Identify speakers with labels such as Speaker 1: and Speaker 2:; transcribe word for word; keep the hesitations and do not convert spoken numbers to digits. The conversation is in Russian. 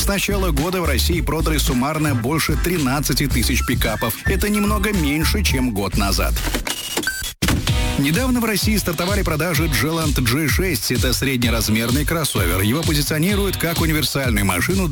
Speaker 1: С начала года в России продали суммарно больше тринадцать тысяч пикапов. Это немного меньше, чем год назад. Недавно в России стартовали продажи Джеланд джи шесть. Это среднеразмерный кроссовер. Его позиционируют как универсальную машину для